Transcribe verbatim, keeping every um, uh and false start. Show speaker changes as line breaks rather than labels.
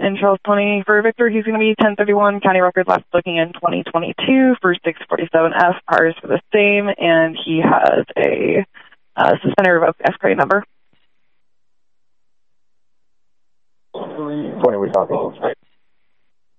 in Charles County for Victor. He's going to be ten thirty-one. County record last booking in twenty twenty-two for six forty-seven F. Pars for the same, and he has a uh, suspended revoked S crate number.
When are we talking?